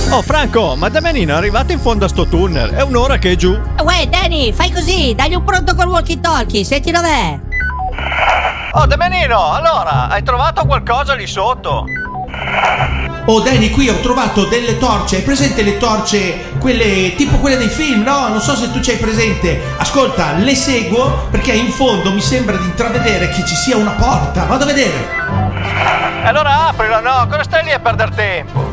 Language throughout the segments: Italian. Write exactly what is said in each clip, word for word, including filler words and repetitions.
Oh Franco, ma Damianino è arrivato in fondo a sto tunnel, è un'ora che è giù. Uè Danny, fai così, dagli un pronto col walkie talkie, senti dov'è. Oh Damianino, allora, hai trovato qualcosa lì sotto? Oh Danny, qui ho trovato delle torce. Hai presente le torce, quelle tipo quelle dei film, no? Non so se tu ci hai presente. Ascolta, le seguo perché in fondo mi sembra di intravedere che ci sia una porta. Vado a vedere. Allora aprila, no? Cosa stai lì a perdere tempo?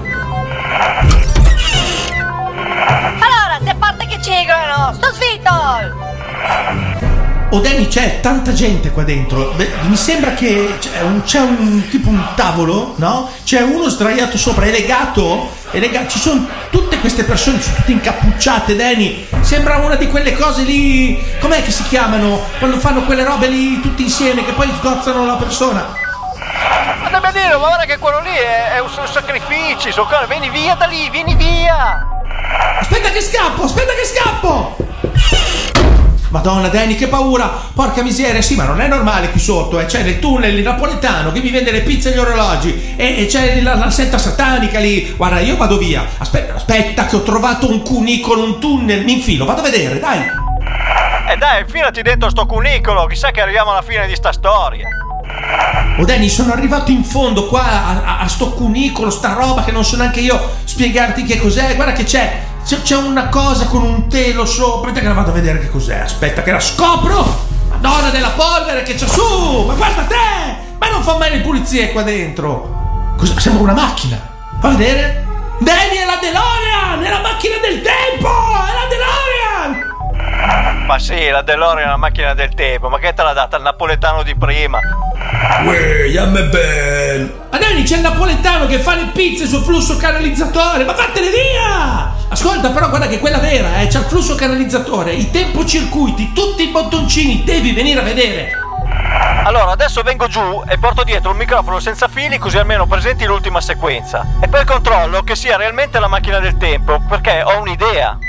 Allora, se parte che cigano, sto svito! Oh Danny, c'è tanta gente qua dentro. Beh, mi sembra che c'è un, c'è un tipo un tavolo, no? C'è uno sdraiato sopra, è legato, è legato. Ci sono tutte queste persone, sono tutte incappucciate, Danny. Sembra una di quelle cose lì. Com'è che si chiamano? Quando fanno quelle robe lì tutti insieme che poi sgozzano la persona. Ma Damianino, ma guarda che quello lì è, è un, un sacrificio. Sono cose, vieni via da lì, vieni via. Aspetta che scappo, aspetta che scappo. Madonna Danny, che paura! Porca miseria, sì, ma non è normale qui sotto, eh. C'è nel tunnel il napoletano che mi vende le pizze e gli orologi. E, e c'è la, la setta satanica lì. Guarda, io vado via. Aspetta, aspetta, che ho trovato un cunicolo, un tunnel. Mi infilo, vado a vedere, dai. Eh dai, infilati dentro sto cunicolo. Chissà che arriviamo alla fine di sta storia. Oh Danny, sono arrivato in fondo qua a, a, a sto cunicolo, sta roba che non so neanche io spiegarti che cos'è. Guarda che c'è. C'è una cosa con un telo sopra. Aspetta che la vado a vedere che cos'è. Aspetta che la scopro. Madonna della polvere che c'è su. Ma guarda te. Ma non fa mai le pulizie qua dentro. Cosa? Sembra una macchina. Fa vedere. Danny, è la DeLorean. È la macchina del tempo. È la DeLorean. Ma sì, la DeLorean è una macchina del tempo. Ma che te l'ha data il napoletano di prima? Uè, yamme ben. Ma Danny, c'è il napoletano che fa le pizze sul flusso canalizzatore. Ma vattene via. Ascolta, però guarda che quella vera, eh, c'è il flusso canalizzatore, i tempocircuiti, tutti i bottoncini, devi venire a vedere. Allora, adesso vengo giù e porto dietro un microfono senza fili, così almeno presenti l'ultima sequenza. E poi controllo che sia realmente la macchina del tempo, perché ho un'idea.